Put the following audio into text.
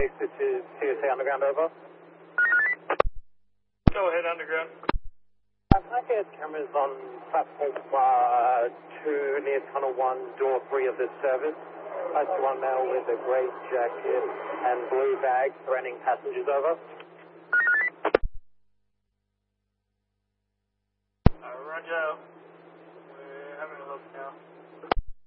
This is CSA Underground, over. Go ahead, Underground. Can I get cameras on platform 2 near tunnel 1, door 3 of this service? I see one male with a grey jacket and blue bag threatening passengers, over. Roger.